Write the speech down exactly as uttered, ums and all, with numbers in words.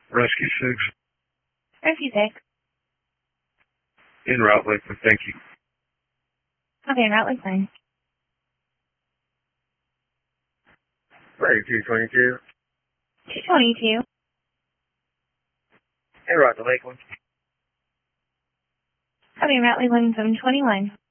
Rescue six. Rescue six. En route, Lakeland. Thank you. Okay, route Lakeland. Ready, two twenty-two. two twenty-two. En route to Lakeland. Okay, route Lakeland seven twenty-one.